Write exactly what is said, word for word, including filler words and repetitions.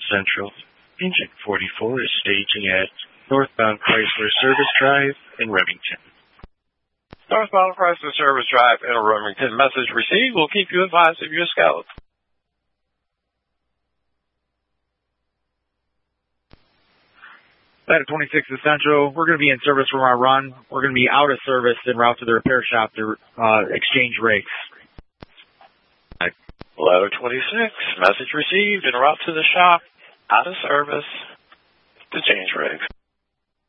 Central. Engine forty-four is staging at northbound Chrysler Service Drive in Remington. Northbound Chrysler Service Drive in Remington. Message received. We'll keep you advised of your scout. Flight of twenty-six to Central. We're going to be in service from our run. We're going to be out of service en route to the repair shop to uh, exchange rakes. Flight of twenty-six. Message received. En route to the shop. Out of service to change rakes.